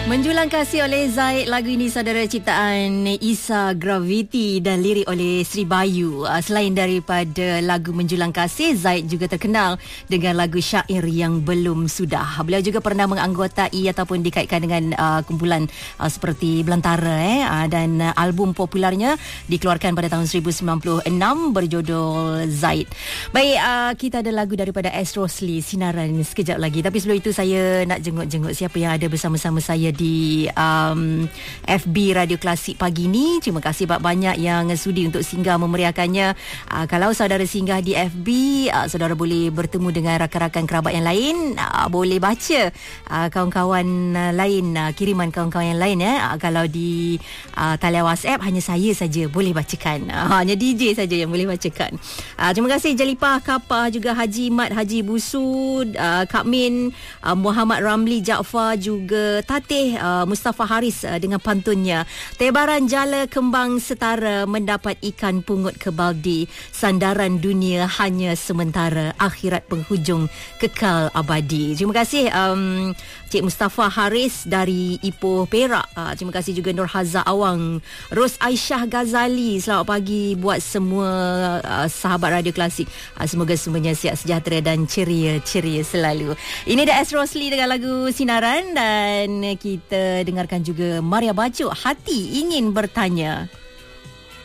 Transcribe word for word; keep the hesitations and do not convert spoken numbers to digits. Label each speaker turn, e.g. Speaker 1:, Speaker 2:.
Speaker 1: Menjulang kasih oleh Zaid. Lagu ini saudara ciptaan Isa Gravity dan lirik oleh Sri Bayu. Selain daripada lagu Menjulang Kasih, Zaid juga terkenal dengan lagu Syair Yang Belum Sudah. Beliau juga pernah menganggotai ataupun dikaitkan dengan uh, kumpulan uh, seperti Belantara eh uh, dan uh, album popularnya dikeluarkan pada tahun seribu sembilan puluh enam berjudul Zaid. Baik, uh, kita ada lagu daripada S. Rosli, Sinaran, sekejap lagi. Tapi sebelum itu saya nak jenguk-jenguk siapa yang ada bersama-sama saya di um, F B Radio Klasik pagi ni. Terima kasih banyak yang sudi untuk singgah memeriahkannya. Uh, kalau saudara singgah di F B, uh, saudara boleh bertemu dengan rakan-rakan kerabat yang lain, uh, boleh baca uh, kawan-kawan uh, lain, uh, kiriman kawan-kawan yang lain ya. Uh, kalau di uh, talian WhatsApp hanya saya saja boleh bacakan. Uh, hanya D J saja yang boleh bacakan. Uh, terima kasih Jalipah Kapah, juga Haji Mat, Haji Busud, uh, Kak Min, uh, Muhammad Ramli Jaafar, juga Tatih Uh, Mustafa Haris uh, dengan pantunnya. Tebaran jala kembang setara mendapat ikan pungut ke baldi. Sandaran dunia hanya sementara, akhirat penghujung kekal abadi. Terima kasih um, Cik Mustafa Haris dari Ipoh Perak. Uh, terima kasih juga Nur Hazza Awang, Ros Aisyah Ghazali. Selamat pagi buat semua uh, sahabat Radio Klasik. Uh, semoga semuanya sihat sejahtera dan ceria-ceria selalu. Ini dah S. Rosli dengan lagu Sinaran, dan kita dengarkan juga Maria Bajuk, Hati Ingin Bertanya.